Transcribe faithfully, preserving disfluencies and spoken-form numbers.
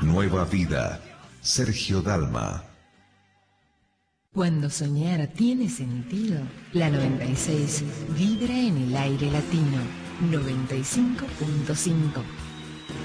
Nueva vida. Sergio Dalma. Cuando soñar tiene sentido, la noventa y seis vibra en el aire latino. noventa y cinco punto cinco.